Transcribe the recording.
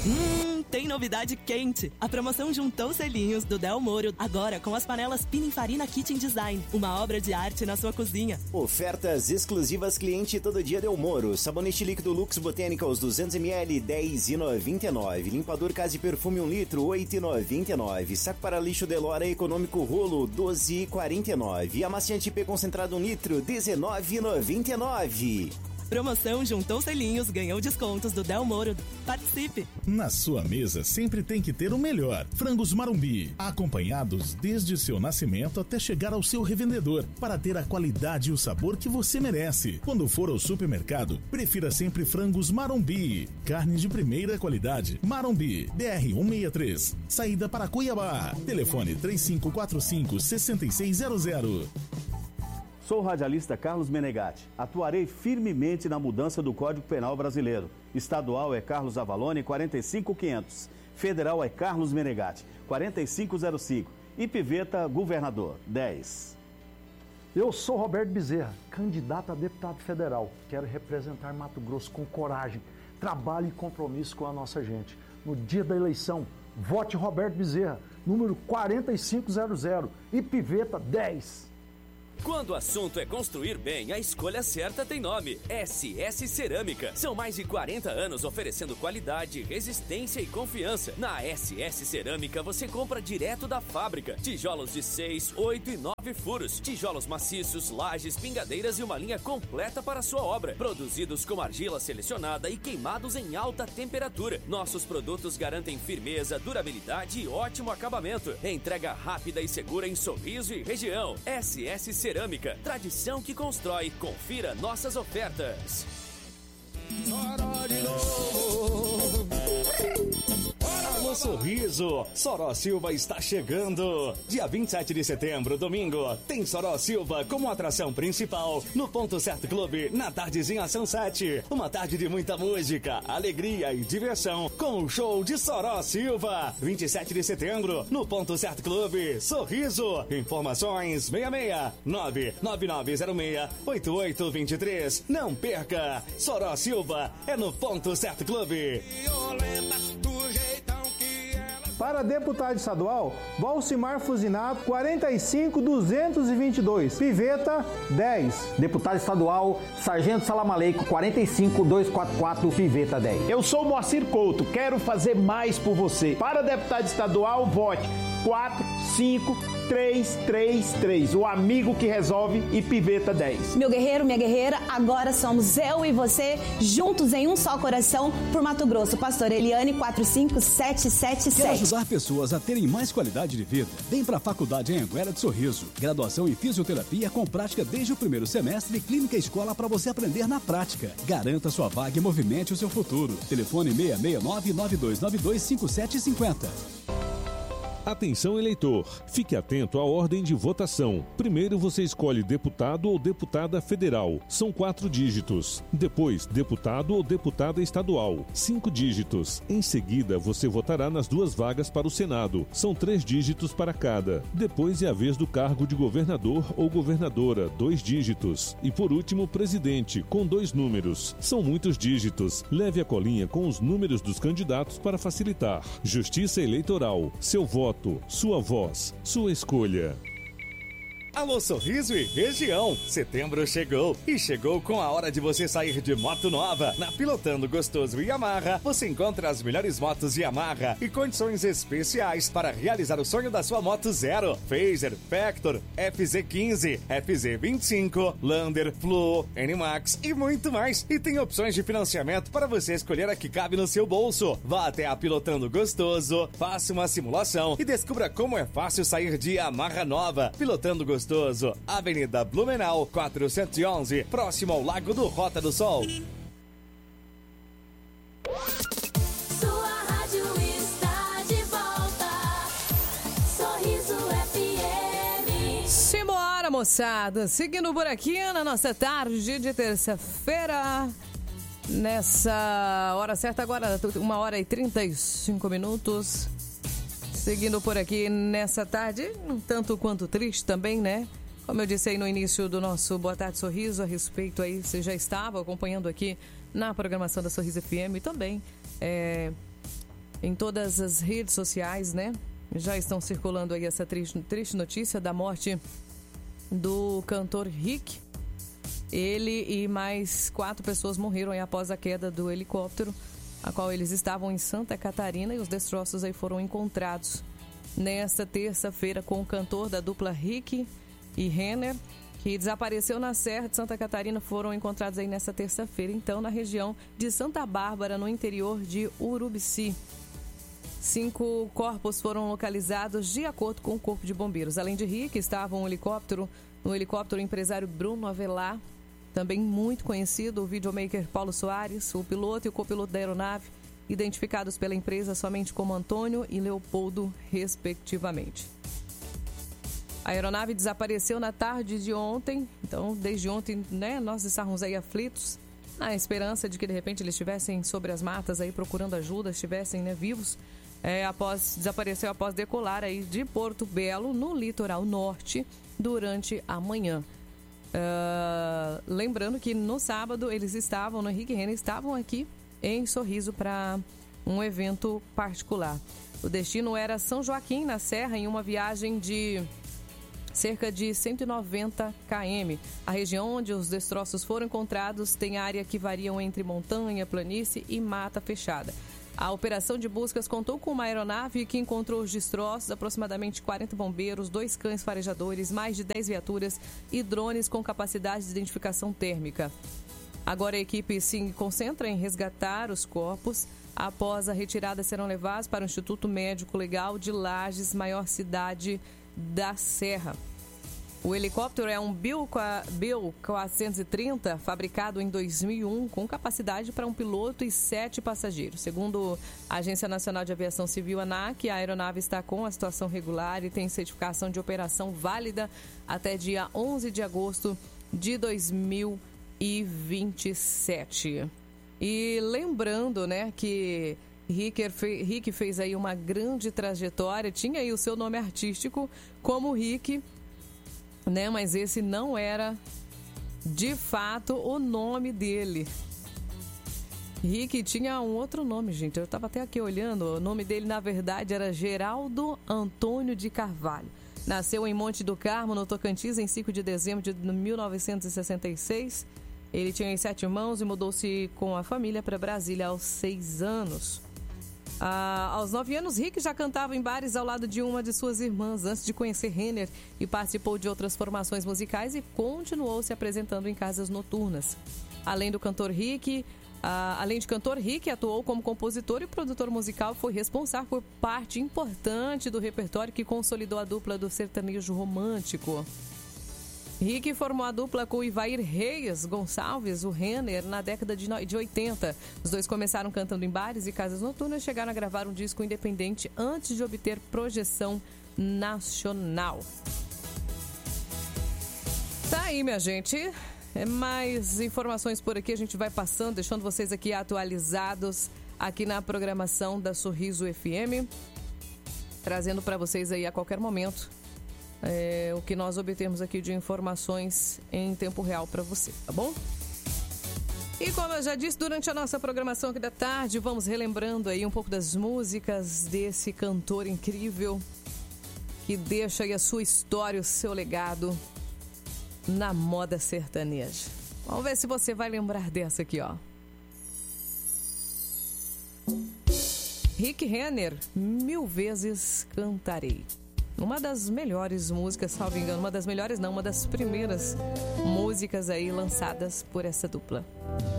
Tem novidade quente. A promoção Juntou Selinhos do Del Moro, agora com as panelas Pininfarina Kitchen Design, uma obra de arte na sua cozinha. Ofertas exclusivas cliente todo dia Del Moro. Sabonete líquido Lux Botanicals 200ml, R$10,99. Limpador Casa e Perfume 1 litro, R$8,99. Saco para lixo Delora Econômico Rolo, R$12,49. Amaciante P concentrado 1 litro, R$19,99. Promoção Juntou Selinhos, ganhou descontos do Del Moro. Participe! Na sua mesa sempre tem que ter o melhor. Frangos Marumbi, acompanhados desde seu nascimento até chegar ao seu revendedor, para ter a qualidade e o sabor que você merece. Quando for ao supermercado, prefira sempre Frangos Marumbi. Carne de primeira qualidade. Marumbi, BR-163. Saída para Cuiabá. Telefone 3545-6600. Sou o radialista Carlos Menegatti. Atuarei firmemente na mudança do Código Penal brasileiro. Estadual é Carlos Avalone, 45500. Federal é Carlos Menegatti, 4505. E Piveta, governador, 10. Eu sou Roberto Bezerra, candidato a deputado federal. Quero representar Mato Grosso com coragem, trabalho e compromisso com a nossa gente. No dia da eleição, vote Roberto Bezerra, número 4500. E Piveta, 10. Quando o assunto é construir bem, a escolha certa tem nome: SS Cerâmica. São mais de 40 anos oferecendo qualidade, resistência e confiança. Na SS Cerâmica você compra direto da fábrica. Tijolos de 6, 8 e 9 furos. Tijolos maciços, lajes, pingadeiras e uma linha completa para a sua obra. Produzidos com argila selecionada e queimados em alta temperatura. Nossos produtos garantem firmeza, durabilidade e ótimo acabamento. Entrega rápida e segura em Sorriso e região. SS Cerâmica, tradição que constrói. Confira nossas ofertas. Alô Sorriso, Soró Silva está chegando. Dia 27 de setembro, domingo, tem Soró Silva como atração principal no Ponto Certo Clube, na tardezinha Sunset. Uma tarde de muita música, alegria e diversão com o show de Soró Silva. 27 de setembro, no Ponto Certo Clube, Sorriso. Informações 66999068823. Não perca, Soró Silva é no Ponto Certo Clube. Para deputado estadual, Valcimar Fusinato, 45222. Piveta, 10. Deputado estadual, Sargento Salamaleico, 45244. Piveta, 10. Eu sou Moacir Couto, quero fazer mais por você. Para deputado estadual, vote 45333. O amigo que resolve e Piveta, 10. Meu guerreiro, minha guerreira, agora somos eu e você, juntos em um só coração, por Mato Grosso. Pastor Eliane, 45777. Quer ajudar pessoas a terem mais qualidade de vida? Vem para a Faculdade Anhanguera de Sorriso. Graduação em Fisioterapia com prática desde o primeiro semestre e Clínica Escola para você aprender na prática. Garanta sua vaga e movimente o seu futuro. Telefone 669-9292-5750. Atenção eleitor, fique atento à ordem de votação. Primeiro você escolhe deputado ou deputada federal, são 4 dígitos. Depois, deputado ou deputada estadual, 5 dígitos. Em seguida, você votará nas 2 vagas para o Senado, são 3 dígitos para cada. Depois é a vez do cargo de governador ou governadora, 2 dígitos. E por último, presidente, com 2 números. São muitos dígitos. Leve a colinha com os números dos candidatos para facilitar. Justiça Eleitoral, seu voto, sua voz, sua escolha. Alô Sorriso e região, setembro chegou e chegou com a hora de você sair de moto nova. Na Pilotando Gostoso Yamaha, você encontra as melhores motos Yamaha e condições especiais para realizar o sonho da sua moto zero. Phaser, Vector, FZ15, FZ25, Lander, Fluo, NMAX e muito mais. E tem opções de financiamento para você escolher a que cabe no seu bolso. Vá até a Pilotando Gostoso, faça uma simulação e descubra como é fácil sair de Yamaha nova. Pilotando Gostoso, Avenida Blumenau, 411, próximo ao Lago do Rota do Sol. Sua rádio está de volta. Sorriso FM. Simbora, moçada. Seguindo por aqui na nossa tarde de terça-feira. Nessa hora certa agora, 1h35. Seguindo por aqui nessa tarde, um tanto quanto triste também, né? Como eu disse aí no início do nosso Boa Tarde Sorriso, a respeito aí, você já estava acompanhando aqui na programação da Sorriso FM também. em todas as redes sociais, né? Já estão circulando aí essa triste notícia da morte do cantor Rick. Ele e mais 4 pessoas morreram aí após a queda do helicóptero, a qual eles estavam em Santa Catarina, e os destroços aí foram encontrados nesta terça-feira com o cantor da dupla Rick e Renner, que desapareceu na Serra de Santa Catarina. Foram encontrados aí nessa terça-feira, então, na região de Santa Bárbara, no interior de Urubici. 5 corpos foram localizados de acordo com o Corpo de Bombeiros. Além de Rick, estavam no helicóptero o empresário Bruno Avelar, também muito conhecido, o videomaker Paulo Soares, o piloto e o copiloto da aeronave, identificados pela empresa somente como Antônio e Leopoldo, respectivamente. A aeronave desapareceu na tarde de ontem, então desde ontem, né, nós estávamos aí aflitos, na esperança de que de repente eles estivessem sobre as matas aí procurando ajuda, estivessem, né, vivos. Desapareceu após decolar aí de Porto Belo, no litoral norte, durante a manhã. Lembrando que no sábado eles estavam, no Henrique Renner, estavam aqui em Sorriso para um evento particular. O destino era São Joaquim, na Serra, em uma viagem de cerca de 190 km. A região onde os destroços foram encontrados tem área que variam entre montanha, planície e mata fechada. A operação de buscas contou com uma aeronave que encontrou os destroços, aproximadamente 40 bombeiros, 2 cães farejadores, mais de 10 viaturas e drones com capacidade de identificação térmica. Agora a equipe se concentra em resgatar os corpos. Após a retirada, serão levados para o Instituto Médico Legal de Lages, maior cidade da Serra. O helicóptero é um Bill 430, fabricado em 2001, com capacidade para um piloto e 7 passageiros. Segundo a Agência Nacional de Aviação Civil, ANAC, a aeronave está com a situação regular e tem certificação de operação válida até dia 11 de agosto de 2027. E lembrando, né, que Rick fez aí uma grande trajetória, tinha aí o seu nome artístico como Rick, né? Mas esse não era de fato o nome dele. Rick tinha um outro nome, gente. Eu estava até aqui olhando. O nome dele, na verdade, era Geraldo Antônio de Carvalho. Nasceu em Monte do Carmo, no Tocantins, em 5 de dezembro de 1966. Ele tinha 7 irmãos e mudou-se com a família para Brasília aos 6 anos. Aos 9 anos, Rick já cantava em bares ao lado de uma de suas irmãs antes de conhecer Renner, e participou de outras formações musicais e continuou se apresentando em casas noturnas. Além de cantor, Rick atuou como compositor e produtor musical, foi responsável por parte importante do repertório que consolidou a dupla do sertanejo romântico. Rick formou a dupla com Ivair Reis Gonçalves, o Renner, na década de 80. Os dois começaram cantando em bares e casas noturnas e chegaram a gravar um disco independente antes de obter projeção nacional. Tá aí, minha gente. Mais informações por aqui a gente vai passando, deixando vocês aqui atualizados aqui na programação da Sorriso FM, trazendo para vocês aí a qualquer momento o que nós obtemos aqui de informações em tempo real para você, tá bom? E como eu já disse, durante a nossa programação aqui da tarde, vamos relembrando aí um pouco das músicas desse cantor incrível que deixa aí a sua história, o seu legado na moda sertaneja. Vamos ver se você vai lembrar dessa aqui, ó. Rick Renner, Mil Vezes Cantarei. Uma das melhores músicas, salvo engano, uma das melhores não, uma das primeiras músicas aí lançadas por essa dupla.